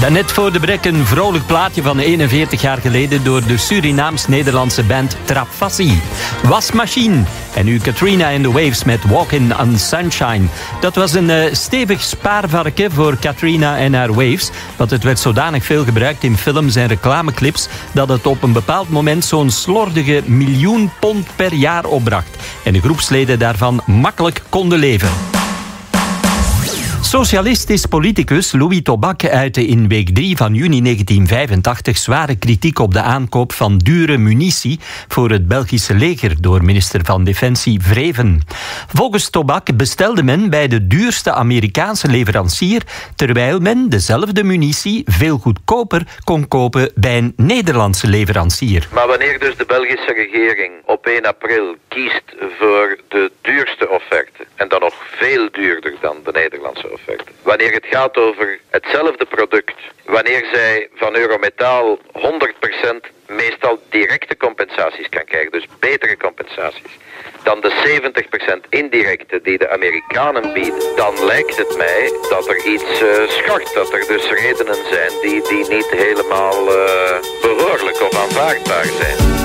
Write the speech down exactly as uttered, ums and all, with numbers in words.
Daarnet voor de brek een vrolijk plaatje van eenenveertig jaar geleden door de Surinaams-Nederlandse band Trapassi. Wasmachine. En nu Katrina and the Waves met Walkin' on Sunshine. Dat was een uh, stevig spaarvarken voor Katrina en haar Waves. Want het werd zodanig veel gebruikt in films en reclameclips dat het op een bepaald moment zo'n slordige miljoen pond per jaar opbracht. En de groepsleden daarvan makkelijk konden leven. Socialistisch politicus Louis Tobak uitte in week drie van juni negentien vijfentachtig zware kritiek op de aankoop van dure munitie voor het Belgische leger door minister van Defensie Vreven. Volgens Tobak bestelde men bij de duurste Amerikaanse leverancier, terwijl men dezelfde munitie veel goedkoper kon kopen bij een Nederlandse leverancier. Maar wanneer dus de Belgische regering op één april kiest voor de duurste offerte, en dan nog veel duurder dan de Nederlandse offerte, wanneer het gaat over hetzelfde product, wanneer zij van Eurometaal honderd procent meestal directe compensaties kan krijgen, dus betere compensaties, dan de zeventig procent indirecte die de Amerikanen bieden, dan lijkt het mij dat er iets uh, schort, dat er dus redenen zijn die, die niet helemaal uh, behoorlijk of aanvaardbaar zijn.